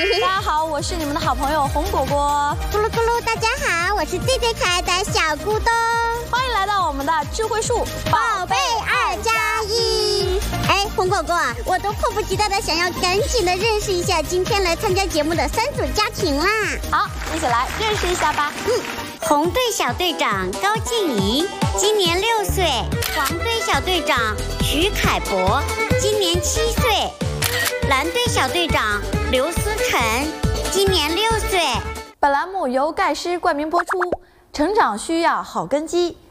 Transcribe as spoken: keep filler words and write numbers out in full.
大家好，我是你们的好朋友红果果。 咕噜咕噜，大家好，我是最最可爱的小咕咚。 欢迎来到我们的智慧树宝贝二加一。哎，红果果，我都迫不及待的想要赶紧的认识一下今天来参加节目的三组家庭啦。 好，一起来认识一下吧。 嗯，红队小队长高静怡，今年六岁；黄队小队长徐凯博，今年七岁；蓝队小队长刘思成，今年六岁。 本栏目由盖诗冠名播出，成长需要好根基，